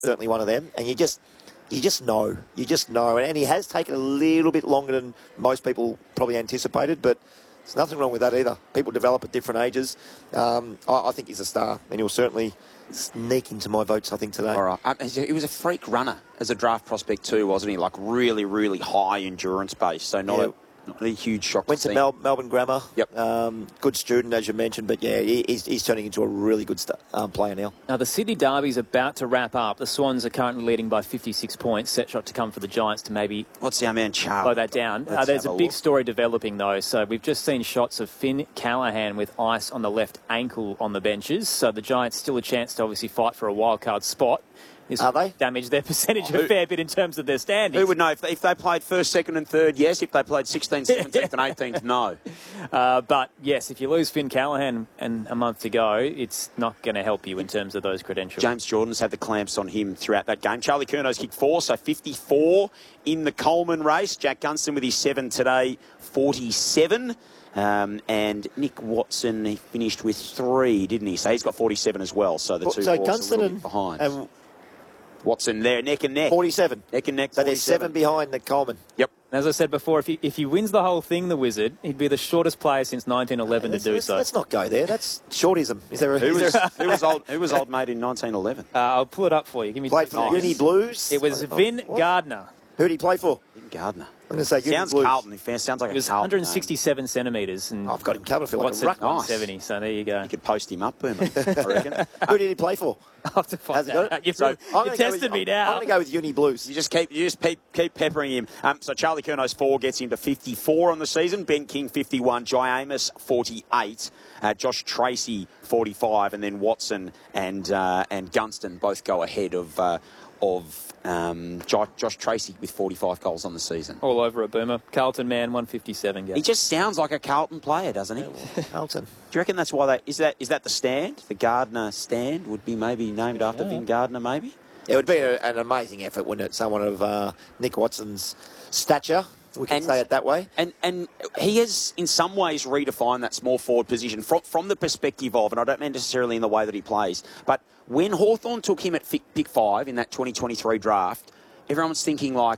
certainly one of them, and you just know, and he has taken a little bit longer than most people probably anticipated, but there's nothing wrong with that either. People develop at different ages. I think he's a star, and he'll certainly sneak into my votes, I think, today. All right. He was a freak runner as a draft prospect too, wasn't he? Like really, really high endurance base. So not a huge shock. Went to Melbourne Grammar. Yep. Good student, as you mentioned, but yeah, he's turning into a really good player now. Now, the Sydney Derby's about to wrap up. The Swans are currently leading by 56 points. Set shot to come for the Giants to maybe... What's our man Charlie? Slow that down. There's a big story developing, though. So we've just seen shots of Finn Callaghan with ice on the left ankle on the benches. So the Giants still a chance to obviously fight for a wildcard spot. Are they? Damage their percentage a fair bit in terms of their standings. Who would know? If they played first, second and third, yes. If they played 16th, 17th and 18th, no. But, yes, if you lose Finn Callaghan and a month to go, it's not going to help you in terms of those credentials. James Jordan's had the clamps on him throughout that game. Charlie Curnow's kicked 4, so 54 in the Coleman race. Jack Gunston with his 7 today, 47. And Nick Watson, he finished with 3, didn't he? So he's got 47 as well. So the two Gunston behind. And Watson there, neck and neck. 47. Neck and neck, So there's 7 behind the Coleman. Yep. As I said before, if he wins the whole thing, the Wizard, he'd be the shortest player since 1911 to do so. Let's not go there. That's shortism. Who was old mate in 1911? I'll pull it up for you. Give me Played for the Uni Blues. It was Vin Gardner. Who did he play for? Vin Gardner. I'm going to say sounds Blues. Carlton. Sounds like it was a Carlton 167 centimetres. And I've got him covered. I feel like a ruck. 170, so there you go. You could post him up, Boomer, I reckon. Who did he play for? I'll have to find out. You've tested me now. I'm going to go with Uni Blues. You just keep peppering him. So Charlie Curnow's 4 gets him to 54 on the season. Ben King 51, Jai Amos 48, Josh Tracy 45, and then Watson and Gunston both go ahead of Josh Tracy with 45 goals on the season. All over a Boomer. Carlton man, 157 games. He just sounds like a Carlton player, doesn't he? Carlton. Do you reckon that's why is that the stand? The Gardner stand would be maybe named after Vin Gardner, maybe? It would be an amazing effort, wouldn't it? Someone of Nick Watson's stature. We can say it that way. And he has, in some ways, redefined that small forward position from the perspective of, and I don't mean necessarily in the way that he plays, but when Hawthorn took him at pick 5 in that 2023 draft, everyone was thinking like,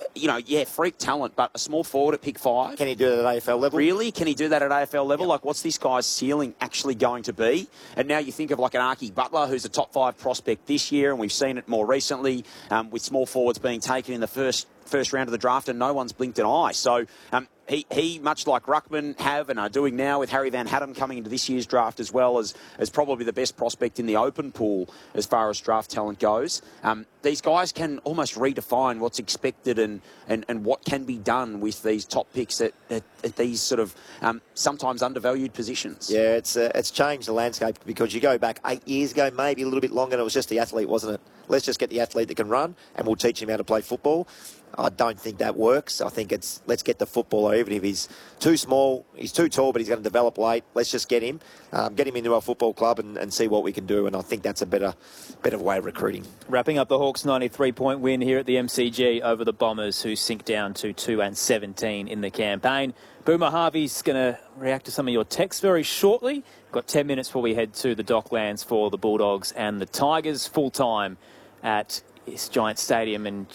freak talent, but a small forward at pick 5. Can he do that at AFL level? Really? Can he do that at AFL level? Yep. Like, what's this guy's ceiling actually going to be? And now you think of like an Archie Butler, who's a top 5 prospect this year, and we've seen it more recently with small forwards being taken in the first round of the draft, and no one's blinked an eye. So he much like Ruckman have and are doing now with Harry Van Hattem coming into this year's draft as well as probably the best prospect in the open pool as far as draft talent goes. These guys can almost redefine what's expected and what can be done with these top picks at these sort of sometimes undervalued positions. Yeah, it's changed the landscape because you go back 8 years ago, maybe a little bit longer, and it was just the athlete, wasn't it? Let's just get the athlete that can run and we'll teach him how to play football. I don't think that works. I think it's let's get the footballer, even if he's too small, he's too tall, but he's going to develop late. Let's just get him into our football club and see what we can do. And I think that's a better way of recruiting. Wrapping up the Hawks' 93-point win here at the MCG over the Bombers, who sink down to 2-17 in the campaign. Boomer Harvey's going to react to some of your texts very shortly. Got 10 minutes before we head to the Docklands for the Bulldogs and the Tigers full-time at Giant Stadium. And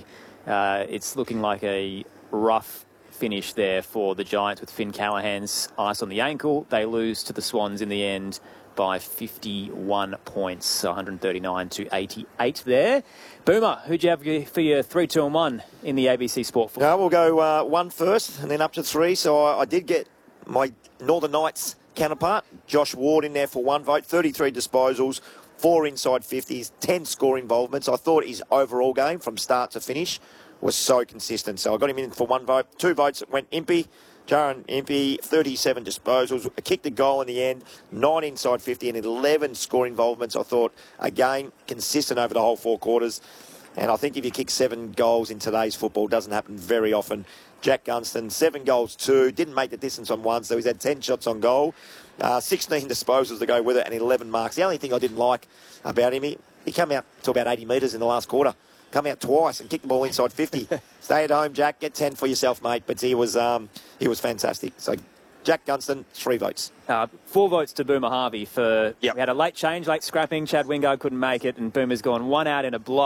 it's looking like a rough finish there for the Giants with Finn Callaghan's ice on the ankle. They lose to the Swans in the end by 51 points, 139 to 88 there. Boomer, who'd you have for your 3, 2 and 1 in the ABC Sport? No, we'll go 1 first and then up to 3. So I did get my Northern Knights counterpart, Josh Ward, in there for 1 vote, 33 disposals, 4 inside 50s, 10 score involvements. I thought his overall game from start to finish was so consistent. So I got him in for 1 vote. 2 votes went Impey. Jaron Impey, 37 disposals, kicked a goal in the end, 9 inside 50 and 11 score involvements. I thought, again, consistent over the whole 4 quarters. And I think if you kick 7 goals in today's football, it doesn't happen very often. Jack Gunston, 7 goals, 2, didn't make the distance on 1, so he's had 10 shots on goal, 16 disposals to go with it, and 11 marks. The only thing I didn't like about him, he came out to about 80 metres in the last quarter. Come out twice and kick the ball inside 50. Stay at home, Jack. Get 10 for yourself, mate. But he was fantastic. So Jack Gunston, 3 votes. 4 votes to Boomer Harvey for... Yep. We had a late change, late scrapping. Chad Wingard couldn't make it, and Boomer's gone 1 out in a blow.